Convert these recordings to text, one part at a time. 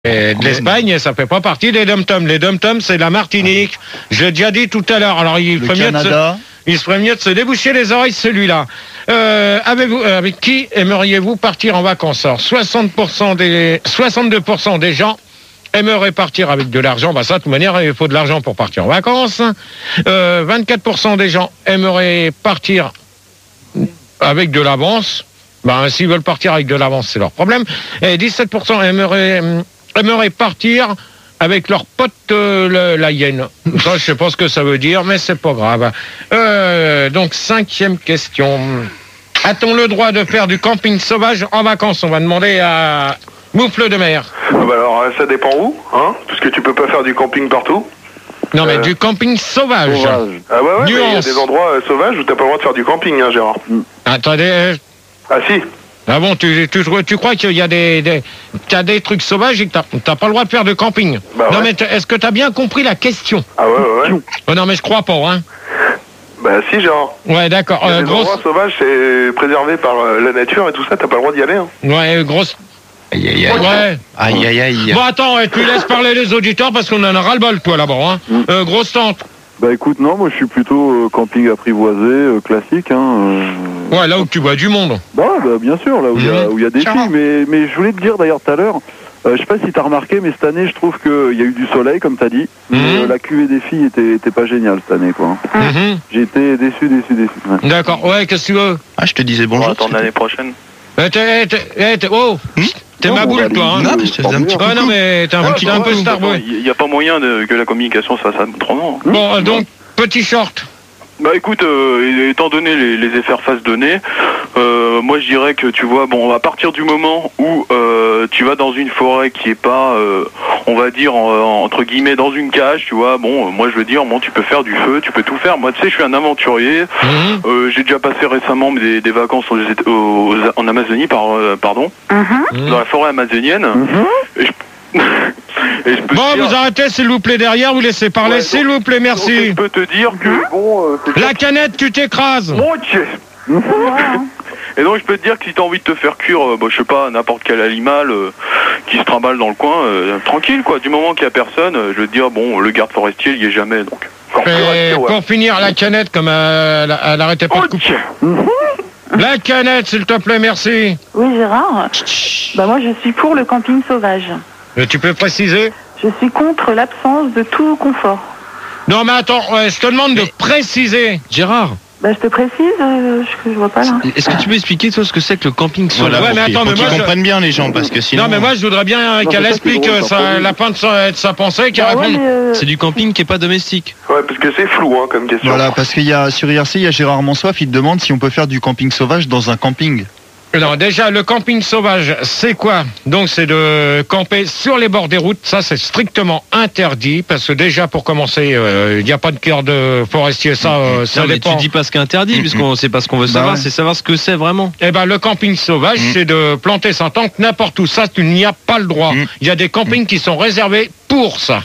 Et de l'Espagne, ça fait pas partie des dom-toms. Les dom-toms, c'est la Martinique. J'ai déjà dit tout à l'heure. Alors, il ferait mieux de se déboucher les oreilles, celui-là. Avec qui aimeriez-vous partir en vacances? Alors, 62% des gens aimeraient partir avec de l'argent. Bah, ça, de toute manière, il faut de l'argent pour partir en vacances. 24% des gens aimeraient partir avec de l'avance. Bah, s'ils veulent partir avec de l'avance, c'est leur problème. Et 17% aimeraient partir avec leur pote la hyène. Ça, je sais pas ce que ça veut dire, mais c'est pas grave. Donc, 5e question. A-t-on le droit de faire du camping sauvage en vacances? On va demander à Moufle de Mer. Bah alors, ça dépend où, hein? Parce que tu peux pas faire du camping partout. Non, mais du camping sauvage. Ah ouais, il y a des endroits sauvages où t'as pas le droit de faire du camping, hein, Gérard. Attendez. Ah si. Ah bon, tu crois qu'il y a t'as des trucs sauvages et que t'as pas le droit de faire de camping? Bah non, ouais. mais est-ce que t'as bien compris la question? Ah ouais. Oh, non, mais je crois pas, hein. Bah si, Gérard. Ouais, d'accord. Les endroits sauvages, c'est préservé par la nature et tout ça, t'as pas le droit d'y aller, hein. Ouais, grosse... Aïe. Ouais. Aïe. Bon, attends, tu laisses parler les auditeurs parce qu'on en a ras-le-bol, toi, là-bas, hein. Grosse tente. Bah écoute, non, moi je suis plutôt camping apprivoisé, classique, hein. Ouais, là où tu vois du monde. Bah bien sûr, là où il y a des filles, mais je voulais te dire d'ailleurs tout à l'heure, je sais pas si t'as remarqué, mais cette année je trouve qu'il y a eu du soleil, comme t'as dit, mais la cuvée des filles était pas géniale cette année, quoi. J'ai été déçu. Ouais. D'accord, ouais, qu'est-ce que tu veux? Ah, je te disais bonjour. On va attendre l'année prochaine. T'es ma boule, toi, hein? Non, mais je te faisais un petit peu. Non, mais t'es un peu starboy. Il n'y a pas moyen que la communication se fasse autrement. Bon, donc, petit short. Bah écoute, étant donné les effets face donnés, moi je dirais que tu vois, bon, à partir du moment où tu vas dans une forêt qui est pas, on va dire entre guillemets dans une cage, tu vois, bon, moi je veux dire, bon, tu peux faire du feu, tu peux tout faire. Moi, tu sais, je suis un aventurier. J'ai déjà passé récemment des vacances en Amazonie, dans la forêt amazonienne. Et je peux bon, vous arrêtez, s'il vous plaît, derrière, vous laissez parler, ouais, s'il vous plaît, merci. Donc, je peux te dire que, bon... la canette, tu t'écrases. Ok. Et donc, je peux te dire que si t'as envie de te faire cuire, je sais pas, n'importe quel animal qui se trimballe dans le coin, tranquille, quoi. Du moment qu'il y a personne, je veux te dire, bon, le garde forestier, il y est jamais, donc... Pour finir, la canette, comme elle arrêtait pas de couper. La canette, s'il te plaît, merci. Oui, Gérard. Bah moi, je suis pour le camping sauvage. Tu peux préciser? Je suis contre l'absence de tout confort. Non, mais attends, je te demande de préciser. Gérard. Bah, je te précise, je vois pas là. Est-ce que tu peux expliquer, toi, ce que c'est que le camping sauvage? Ouais, mais attends, mais moi, qu'ils comprennent bien, les gens, parce que sinon... Non, mais moi, je voudrais bien qu'elle explique la fin de sa pensée, qu'elle réponde. C'est du camping qui est pas domestique. Ouais, parce que c'est flou, hein, comme question. Voilà, parce qu'il y a, sur IRC, il y a Gérard Monsoif, il te demande si on peut faire du camping sauvage dans un camping. Non, déjà, le camping sauvage, c'est quoi? Donc, c'est de camper sur les bords des routes. Ça, c'est strictement interdit, parce que déjà, pour commencer, il n'y a pas de cœur de forestier. Ça dépend. Tu dis pas ce qui est interdit, puisqu'on sait pas ce qu'on veut savoir, c'est savoir ce que c'est vraiment. Eh ben, le camping sauvage, c'est de planter sa tente n'importe où. Ça, tu n'y as pas le droit. Il y a des campings qui sont réservés pour ça.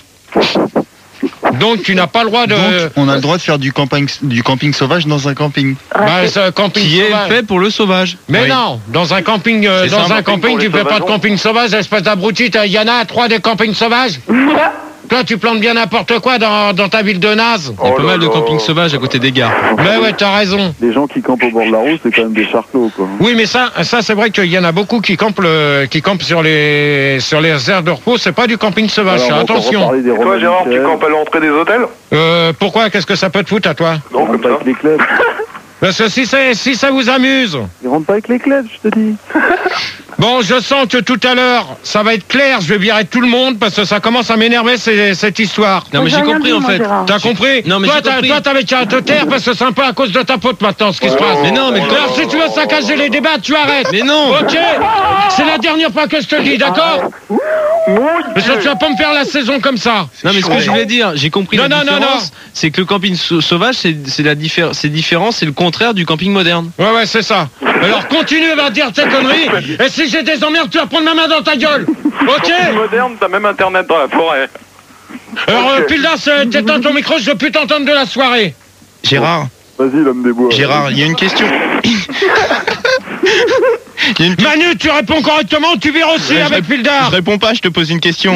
Donc tu n'as pas le droit de... Donc, on a le droit de faire du camping sauvage dans un camping. Bah, c'est un camping qui sauvage. est fait pour le sauvage. Mais non, dans un camping, tu fais pas de camping sauvage, espèce d'abruti. Il y en a 3 des campings sauvages. Toi, tu plantes bien n'importe quoi dans ta ville de naze. Il y a pas mal de campings sauvages à côté des gares. Mais ouais, t'as raison. Les gens qui campent au bord de la route, c'est quand même des charclos, quoi. Oui, mais ça c'est vrai qu'il y en a beaucoup qui campent sur les aires de repos. C'est pas du camping sauvage. Alors, attention. Toi, Gérard, tu campes à l'entrée des hôtels? Pourquoi? Qu'est-ce que ça peut te foutre à toi? Non, comme ça. Avec les clubs. Parce que si ça vous amuse. Ils rentrent pas avec les clubs, je te dis. Bon, je sens que tout à l'heure, ça va être clair, je vais virer tout le monde parce que ça commence à m'énerver cette histoire. Non, mais j'ai compris en fait. T'as compris? Non, mais toi, t'avais qu'à te taire parce que c'est un peu à cause de ta faute maintenant ce qui se passe. Mais non, mais alors si tu veux saccager les débats, tu arrêtes. Mais non. Ok. C'est la dernière fois que je te le dis, d'accord? Mais ça, tu vas pas me faire la saison comme ça. Non, mais ce que je voulais dire, j'ai compris la différence. C'est que le camping sauvage, c'est différent, c'est le contraire du camping moderne. Ouais, c'est ça. Alors continue à dire tes conneries. Et si j'ai des emmerdes, tu vas prendre ma main dans ta gueule. Ok? Moderne, t'as même internet dans la forêt. Alors, Pildas, t'éteins ton micro, je veux plus t'entendre de la soirée. Gérard. Vas-y, l'homme des bois. Gérard, il y a une question. Manu, tu réponds correctement, tu vires aussi avec Fildar. Je réponds pas, je te pose une question.